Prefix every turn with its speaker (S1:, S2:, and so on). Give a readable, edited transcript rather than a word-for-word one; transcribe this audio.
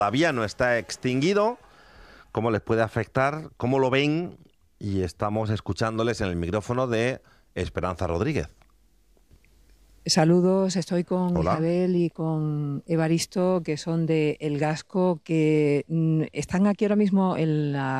S1: todavía no está extinguido, cómo les puede afectar, cómo lo ven, y estamos escuchándoles en el micrófono de Esperanza Rodríguez.
S2: Saludos, estoy con
S1: Hola.
S2: Isabel y con Evaristo, que son de El Gasco, que están aquí ahora mismo en la